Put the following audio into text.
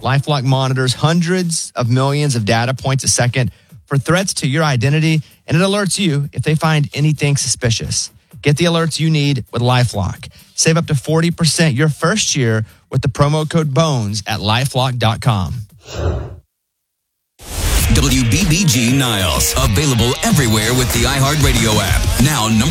LifeLock monitors hundreds of millions of data points a second for threats to your identity, and it alerts you if they find anything suspicious. Get the alerts you need with LifeLock. Save up to 40% your first year with the promo code BONES at LifeLock.com. WBBG Niles. Available everywhere with the iHeartRadio app. Now number